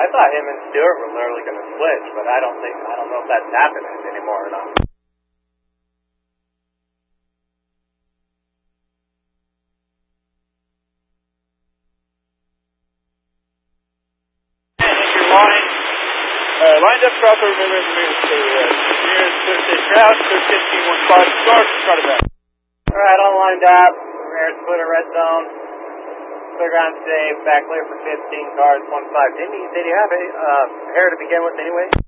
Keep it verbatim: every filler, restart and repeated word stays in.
I thought him and Stewart were literally going to switch, but I don't think, I don't know if that's happening anymore or not. Your line, uh, lined up proper, remember the nearest to the west. Nearest clear state crowd, clear fifteen one five, start, try to back. Alright, all lined up. We're here at Splitter Red Zone. Clear ground safe, back clear for fifteen cars, one five. Didn't he, did he have a uh, hair to begin with anyway?